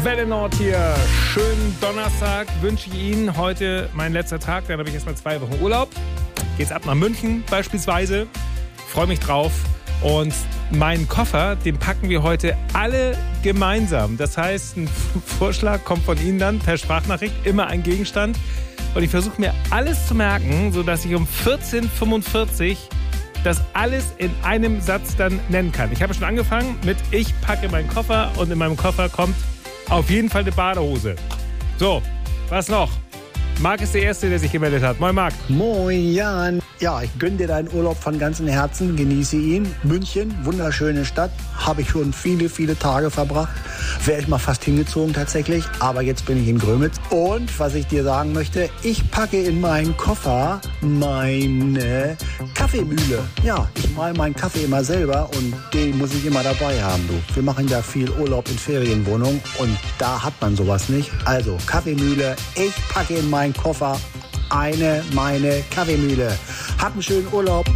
Welle Nord hier. Schönen Donnerstag wünsche ich Ihnen. Heute mein letzter Tag, dann habe ich erstmal 2 Wochen Urlaub. Geht's ab nach München beispielsweise. Freue mich drauf. Und meinen Koffer, den packen wir heute alle gemeinsam. Das heißt, ein Vorschlag kommt von Ihnen dann per Sprachnachricht, immer ein Gegenstand. Und ich versuche mir alles zu merken, sodass ich um 14:45 Uhr das alles in einem Satz dann nennen kann. Ich habe schon angefangen mit ich packe meinen Koffer und in meinem Koffer kommt auf jeden Fall eine Badehose. So, was noch? Marc ist der Erste, der sich gemeldet hat. Moin Marc. Moin Jan. Ja, ich gönne dir deinen Urlaub von ganzem Herzen, genieße ihn. München, wunderschöne Stadt, habe ich schon viele, viele Tage verbracht. Wäre ich mal fast hingezogen tatsächlich, aber jetzt bin ich in Grömitz. Und was ich dir sagen möchte, ich packe in meinen Koffer meine Kaffeemühle. Ja, ich mache meinen Kaffee immer selber und den muss ich immer dabei haben. Du. Wir machen ja viel Urlaub in Ferienwohnungen und da hat man sowas nicht. Also Kaffeemühle, ich packe in meinen Koffer meine Kaffeemühle. Habt einen schönen Urlaub.